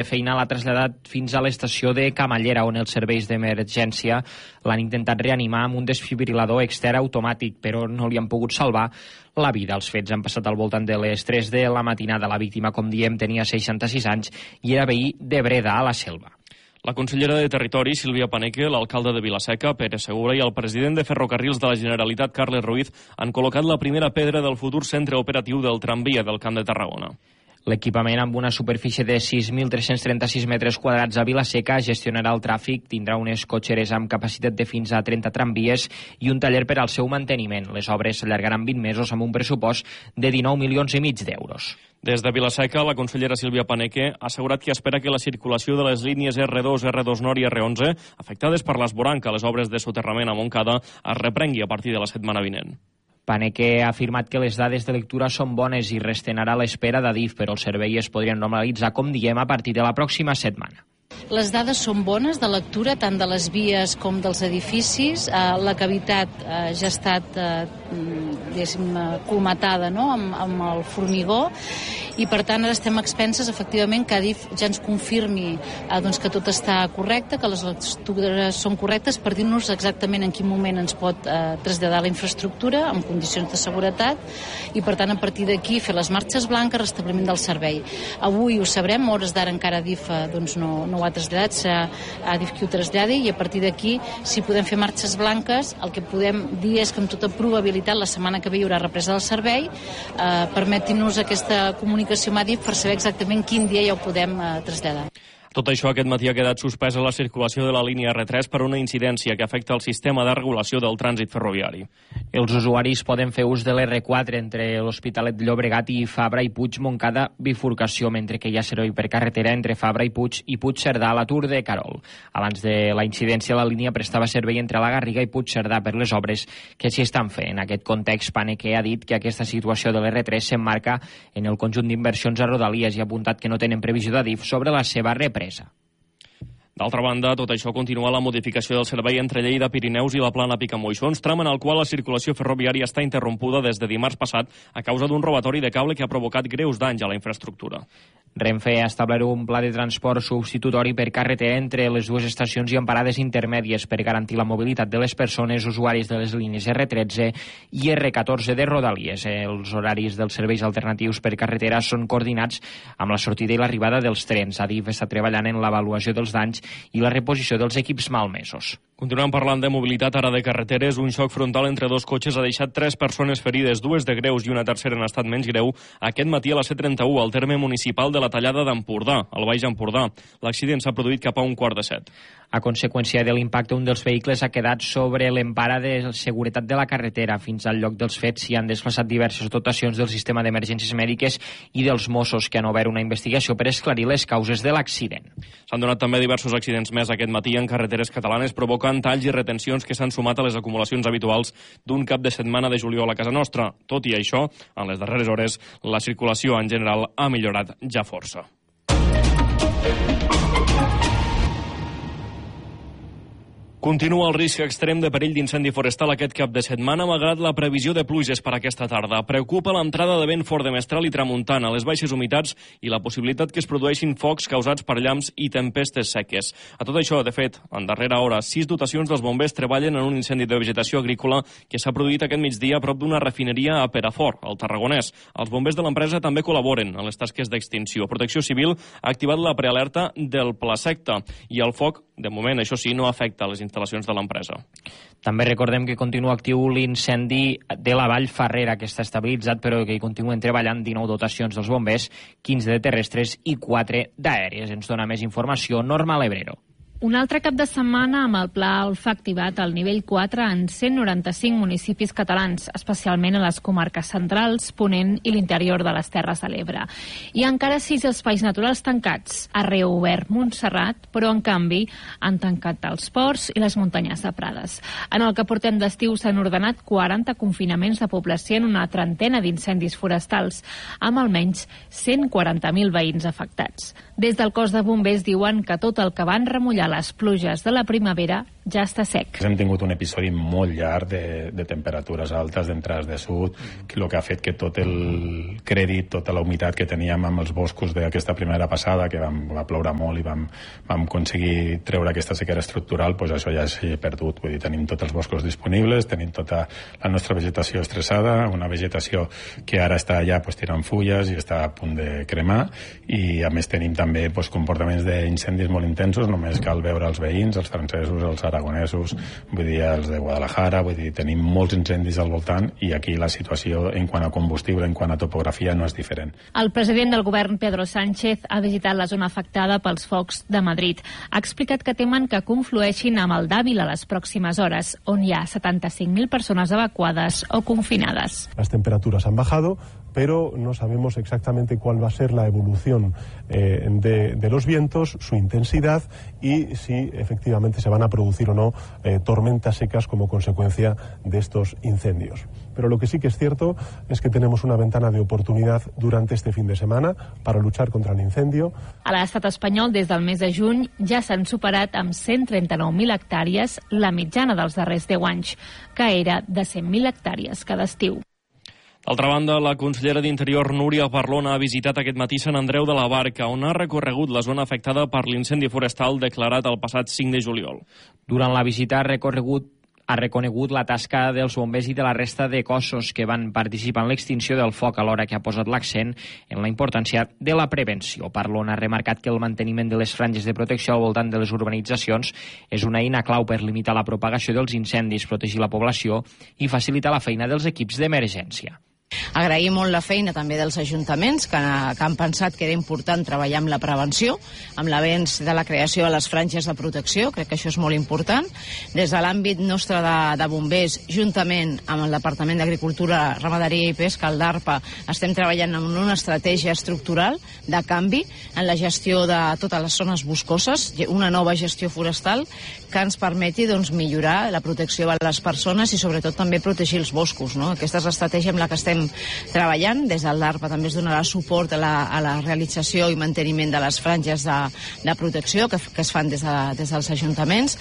feina l'ha traslladat fins a l'estació de Camallera, on els serveis d'emergència l'han intentat reanimar amb un desfibrilador extern automàtic, però no li han pogut salvar la vida. Els fets han passat al voltant de les 3 de la matinada. La víctima, com diem, tenia 66 anys i era veí de Breda, a la Selva. La consellera de Territori, Sílvia Paneque, l'alcalde de Vila-seca, Pere Segura, i el president de Ferrocarrils de la Generalitat, Carles Ruiz, han col·locat la primera pedra del futur centre operatiu del tramvia del Camp de Tarragona. L'equipament, amb una superfície de 6.336 metres quadrats a Vila-seca, gestionarà el tràfic, tindrà unes cotxeres amb capacitat de fins a 30 tramvies i un taller per al seu manteniment. Les obres s'allargaran 20 mesos amb un pressupost de 19,5 milions d'euros. Des de Vila-seca, la consellera Sílvia Paneque ha assegurat que espera que la circulació de les línies R2, R2 Nord i R11, afectades per l'esboranc a les obres de soterrament a Montcada, es reprengui a partir de la setmana vinent. Paneque ha afirmat que les dades de lectura són bones i resten ara a l'espera d'Adif, però el servei es podrien normalitzar, com diem, a partir de la pròxima setmana. Les dades són bones de lectura, tant de les vies com dels edificis. La cavitat ja ha estat colmatada, no?, amb el formigó, i per tant ara estem expenses, efectivament, que Adif ja ens confirmi que tot està correcte, que les lectures són correctes, per dir-nos exactament en quin moment ens pot traslladar la infraestructura en condicions de seguretat, i per tant a partir d'aquí fer les marxes blanques, restabliment del servei. Avui ho sabrem, a hores d'ara encara Adif no ho ha traslladat, serà Adif qui ho traslladi, i a partir d'aquí, si podem fer marxes blanques, el que podem dir és que amb tota probabilitat la setmana que ve hi haurà represa del servei. Permetin-nos aquesta comunicació amb Adif per saber exactament quin dia ja ho podem traslladar. Tot això aquest matí ha quedat suspesa la circulació de la línia R3 per una incidència que afecta el sistema de regulació del trànsit ferroviari. Els usuaris poden fer ús de l'R4 entre l'Hospitalet de Llobregat i Fabra i Puig Montcada bifurcació, mentre que hi ha servei per carretera entre Fabra i Puigcerdà a la Tour de Carol. Abans de la incidència, la línia prestava servei entre la Garriga i Puigcerdà per les obres que s'hi estan fent. En aquest context, Paneque ha dit que aquesta situació de l'R3 s'emmarca en el conjunt d'inversions a Rodalies i ha apuntat que no tenen previsió d'Adif sobre la seva represa. D'altra banda, tot això continua la modificació del servei entre Lleida, Pirineus i la Plana Picamoixons, tram en el qual la circulació ferroviària està interrompuda des de dimarts passat a causa d'un robatori de cable que ha provocat greus danys a la infraestructura. Renfe ha establert un pla de transport substitutori per carretera entre les dues estacions i en parades intermèdies per garantir la mobilitat de les persones usuaris de les línies R13 i R14 de Rodalies. Els horaris dels serveis alternatius per carretera són coordinats amb la sortida i l'arribada dels trens. Adif està treballant en l'avaluació dels danys i la reposició dels equips malmesos. Continuem parlant de mobilitat, ara de carreteres. Un xoc frontal entre dos cotxes ha deixat 3 persones ferides, 2 de greus i una tercera en estat menys greu, aquest matí a la C31, al terme municipal de la Tallada d'Empordà, al Baix Empordà. L'accident s'ha produït cap a 6:45. A conseqüència de l'impacte, un dels vehicles ha quedat sobre l'empara de seguretat de la carretera. Fins al lloc dels fets s'hi han desplaçat diverses dotacions del sistema d'emergències mèdiques i dels Mossos, que han obert una investigació per esclarir les causes de l'accident. S'han donat també diversos accidents més aquest matí en carreteres catalanes, provocant talls i retencions que s'han sumat a les acumulacions habituals d'un cap de setmana de juliol a casa nostra. Tot i això, en les darreres hores, la circulació en general ha millorat ja força. Continua el risc extrem de perill d'incendi forestal aquest cap de setmana, malgrat la previsió de pluges per aquesta tarda. Preocupa l'entrada de vent fort de mestral i tramuntana, les baixes humitats i la possibilitat que es produeixin focs causats per llamps i tempestes seques. A tot això, de fet, en darrera hora, 6 dotacions dels bombers treballen en un incendi de vegetació agrícola que s'ha produït aquest migdia a prop d'una refineria a Perafort, al Tarragonès. Els bombers de l'empresa també col·laboren en les tasques d'extinció. Protecció Civil ha activat la prealerta del Pla Secta i el foc, de moment, això sí, no afecta les instal·lacions de l'empresa. També recordem que continua actiu l'incendi de la Vall Ferrera, que està estabilitzat, però que hi continuen treballant 19 dotacions dels bombers, 15 de terrestres i 4 d'aèries. Ens dona més informació Norma Lebrero. Un altre cap de setmana amb el Pla Alfa activat al nivell 4 en 195 municipis catalans, especialment a les comarques centrals, Ponent i l'interior de les Terres de l'Ebre. Hi ha encara 6 espais naturals tancats. Ha reobert Montserrat, però en canvi han tancat els ports i les muntanyes de Prades. En el que portem d'estiu s'han ordenat 40 confinaments de població en una trentena d'incendis forestals, amb almenys 140.000 veïns afectats. Des del cos de bombers diuen que tot el que van remullar les pluges de la primavera ja està sec. Hem tingut un episodi molt llarg de temperatures altes, d'entrades de sud, que el que ha fet que tot el crèdit, tota la humitat que teníem amb els boscos d'aquesta primavera passada, que va ploure molt i vam aconseguir treure aquesta sequera estructural, doncs això ja s'ha perdut. Vull dir, tenim tots els boscos disponibles, tenim tota la nostra vegetació estressada, una vegetació que ara està ja tirant fulles i està a punt de cremar, i a més tenim també comportaments d'incendis molt intensos. Només cal veure els veïns, els francesos, els aragonesos, vull dir, els de Guadalajara, vull dir, tenim molts incendis al voltant, i aquí la situació en quant a combustible, en quant a topografia, no és diferent. El president del govern, Pedro Sánchez, ha visitat la zona afectada pels focs de Madrid. Ha explicat que temen que conflueixin amb el d'Àvila les pròximes hores, on hi ha 75.000 persones evacuades o confinades. Las temperaturas han bajado, pero no sabemos exactamente cuál va a ser la evolución de los vientos, su intensidad y si efectivamente se van a producir o no tormentas secas como consecuencia de estos incendios. Pero lo que sí que es cierto es que tenemos una ventana de oportunidad durante este fin de semana para luchar contra el incendio. A l'estat espanyol, des del mes de juny, ja s'han superat amb 139.000 hectàrees la mitjana dels darrers 10 anys, que era de 100.000 hectàrees cada estiu. D'altra banda, la consellera d'Interior, Núria Parlon, ha visitat aquest matí Sant Andreu de la Barca, on ha recorregut la zona afectada per l'incendi forestal declarat el passat 5 de juliol. Durant la visita ha reconegut la tasca dels bombers i de la resta de cossos que van participar en l'extinció del foc, alhora que ha posat l'accent en la importància de la prevenció. Parlon ha remarcat que el manteniment de les franges de protecció al voltant de les urbanitzacions és una eina clau per limitar la propagació dels incendis, protegir la població i facilitar la feina dels equips d'emergència. Agrair molt la feina també dels ajuntaments que han pensat que era important treballar amb la prevenció, amb l'avenç de la creació de les franges de protecció, crec que això és molt important. Des de l'àmbit nostre de bombers, juntament amb el Departament d'Agricultura, Ramaderia i Pesca, el DARPA, estem treballant en una estratègia estructural de canvi en la gestió de totes les zones boscoses, una nova gestió forestal que ens permeti millorar la protecció de les persones i sobretot també protegir els boscos, no? Aquesta és l'estratègia amb la que estem treballant. Des del DARPA també es donarà suport a la realització i manteniment de les franges de protecció que es fan des dels ajuntaments.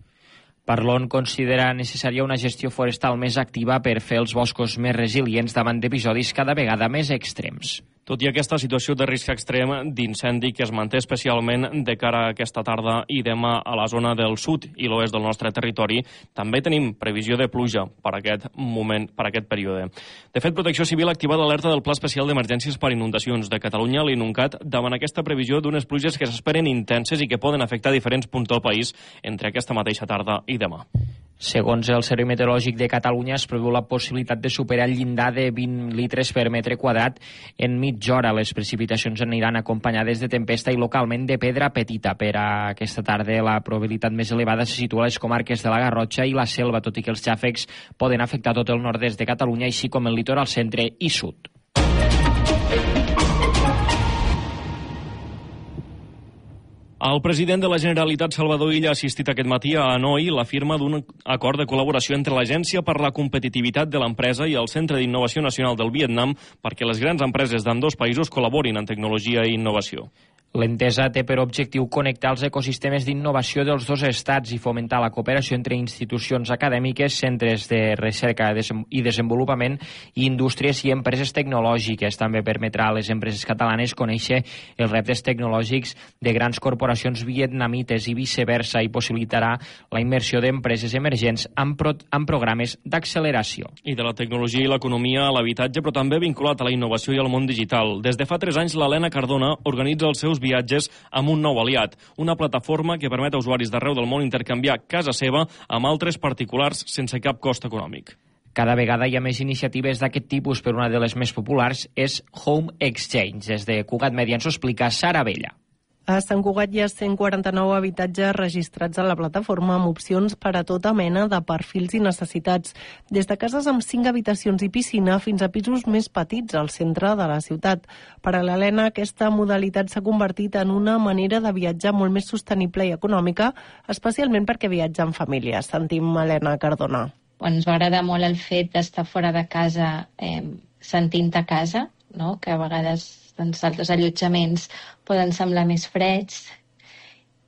Parlon considera necessària una gestió forestal més activa per fer els boscos més resilients davant d'episodis cada vegada més extrems. Tot i aquesta situació de risc extrem d'incendi que es manté especialment de cara a aquesta tarda i demà a la zona del sud i l'oest del nostre territori, també tenim previsió de pluja per aquest moment, per aquest període. De fet, Protecció Civil ha activat l'alerta del Pla Especial d'Emergències per Inundacions de Catalunya, l'INUNCAT, davant aquesta previsió d'unes pluges que s'esperen intenses i que poden afectar diferents punts del país entre aquesta mateixa tarda i demà. Segons el Servei Meteorològic de Catalunya, es preveu la possibilitat de superar el llindar de 20 litres per metre quadrat en mitja hora. Les precipitacions aniran acompanyades de tempesta i localment de pedra petita. Per a aquesta tarda, la probabilitat més elevada se situa a les comarques de la Garrotxa i la Selva, tot i que els xàfecs poden afectar tot el nord-est de Catalunya, així com el litoral centre i sud. El president de la Generalitat, Salvador Illa, ha assistit aquest matí a Hanoi la firma d'un acord de col·laboració entre l'Agència per la Competitivitat de l'Empresa i el Centre d'Innovació Nacional del Vietnam perquè les grans empreses d'ambdós països col·laborin en tecnologia i innovació. L'entesa té per objectiu connectar els ecosistemes d'innovació dels dos estats i fomentar la cooperació entre institucions acadèmiques, centres de recerca i desenvolupament i indústries i empreses tecnològiques. També permetrà a les empreses catalanes conèixer els reptes tecnològics de grans corporacions vietnamites i viceversa i possibilitarà la immersió d'empreses emergents amb programes d'acceleració. I de la tecnologia i l'economia a l'habitatge, però també vinculat a la innovació i al món digital. Des de fa 3 anys, l'Helena Cardona organitza els seus viatges amb un nou aliat, una plataforma que permet a usuaris d'arreu del món intercanviar casa seva amb altres particulars sense cap cost econòmic. Cada vegada hi ha més iniciatives d'aquest tipus, però una de les més populars és Home Exchange. Des de Cugat Media ens ho explica Sara Vella. A Sant Cugat hi ha 149 habitatges registrats a la plataforma amb opcions per a tota mena de perfils i necessitats, des de cases amb 5 habitacions i piscina fins a pisos més petits al centre de la ciutat. Per a l'Helena, aquesta modalitat s'ha convertit en una manera de viatjar molt més sostenible i econòmica, especialment perquè viatja en família. Sentim Helena Cardona. Ens va agradar molt el fet d'estar fora de casa sentint a casa, no? Que a vegades els altres allotjaments poden semblar més freds, i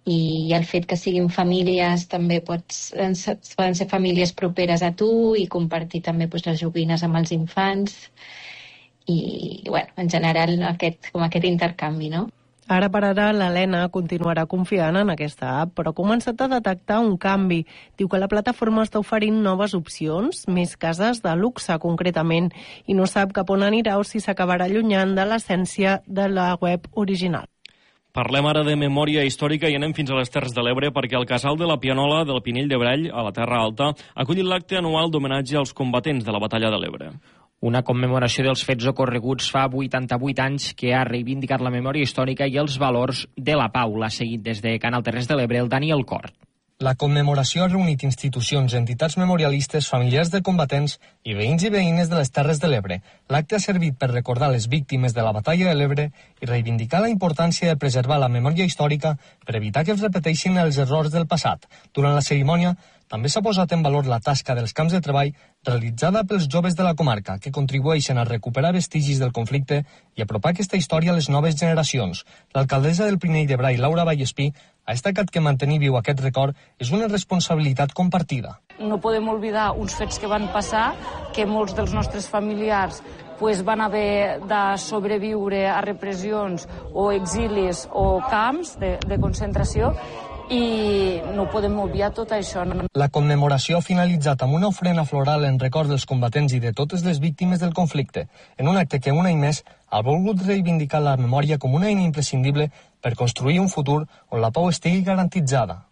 i el fet que siguin famílies també poden ser famílies properes a tu i compartir també les joguines amb els infants i, bueno, en general aquest intercanvi, no? Ara per ara l'Helena continuarà confiant en aquesta app, però ha començat a detectar un canvi. Diu que la plataforma està oferint noves opcions, més cases de luxe concretament, i no sap cap on anirà o si s'acabarà allunyant de l'essència de la web original. Parlem ara de memòria històrica i anem fins a les Terres de l'Ebre perquè el Casal de la Pianola del Pinell de Brai, a la Terra Alta, ha acollit l'acte anual d'homenatge als combatents de la Batalla de l'Ebre. Una commemoració dels fets ocorreguts fa 88 anys que ha reivindicat la memòria històrica i els valors de la pau. L'ha seguit des de Canal Terres de l'Ebre el Daniel Cort. La commemoració ha reunit institucions, entitats memorialistes, familiars de combatents i veïns i veïnes de les Terres de l'Ebre. L'acte ha servit per recordar les víctimes de la Batalla de l'Ebre i reivindicar la importància de preservar la memòria històrica per evitar que es repeteixin els errors del passat. Durant la cerimònia també s'ha posat en valor la tasca dels camps de treball realitzada pels joves de la comarca, que contribueixen a recuperar vestigis del conflicte i apropar aquesta història a les noves generacions. L'alcaldessa del Pinell de Brai, Laura Vallespí, ha destacat que mantenir viu aquest record és una responsabilitat compartida. No podem oblidar uns fets que van passar, que molts dels nostres familiars van haver de sobreviure a repressions o exilis o camps de concentració, i no podem obviar tot això. La commemoració ha finalitzat amb una ofrena floral en record dels combatents i de totes les víctimes del conflicte, en un acte que un any més ha volgut reivindicar la memòria com una eina imprescindible per construir un futur on la pau estigui garantitzada.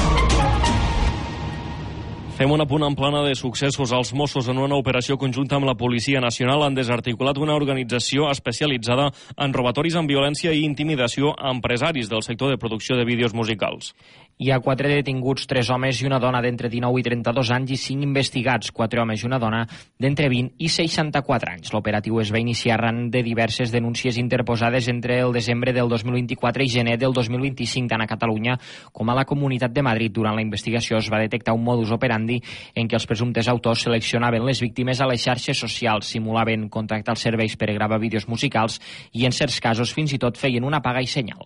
Fem un apunt en plana de successos. Els Mossos, en una operació conjunta amb la Policia Nacional, han desarticulat una organització especialitzada en robatoris amb violència i intimidació a empresaris del sector de producció de vídeos musicals. Hi ha 4 detinguts, 3 homes i una dona d'entre 19 i 32 anys i 5 investigats, 4 homes i una dona d'entre 20 i 64 anys. L'operatiu es va iniciar arran de diverses denúncies interposades entre el desembre del 2024 i gener del 2025, tant a Catalunya com a la Comunitat de Madrid. Durant la investigació es va detectar un modus operandi en què els presumptes autors seleccionaven les víctimes a les xarxes socials, simulaven contractar els serveis per gravar vídeos musicals i, en certs casos, fins i tot feien una paga i senyal.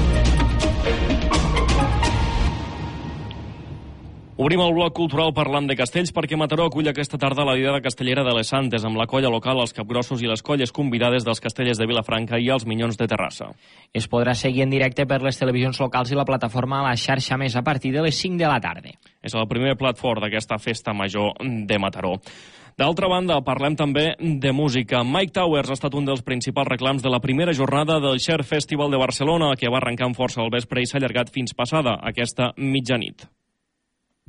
Obrim el bloc cultural parlant de castells perquè Mataró acull aquesta tarda la Diada Castellera de les Santes amb la colla local, els capgrossos i les colles convidades dels castellers de Vilafranca i els Minyons de Terrassa. Es podrà seguir en directe per les televisions locals i la plataforma a la xarxa més a partir de les 5 de la tarda. És el primer plat fort d'aquesta festa major de Mataró. D'altra banda, parlem també de música. Mike Towers ha estat un dels principals reclams de la primera jornada del Share Festival de Barcelona, que va arrencar amb força al vespre i s'ha allargat fins passada aquesta mitjanit.